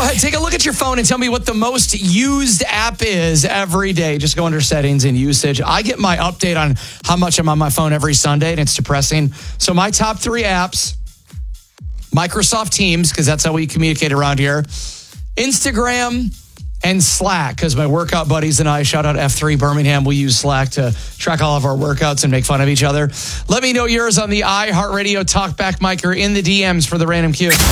Take a look at your phone and tell me what the most used app is every day. Just go under settings and usage. I get my update on how much I'm on my phone every Sunday, and it's depressing. So my top 3 apps, Microsoft Teams, because that's how we communicate around here, Instagram, and Slack, because my workout buddies and I, shout out F3 Birmingham, we use Slack to track all of our workouts and make fun of each other. Let me know yours on the iHeartRadio Talkback mic or in the DMs for the Random Q.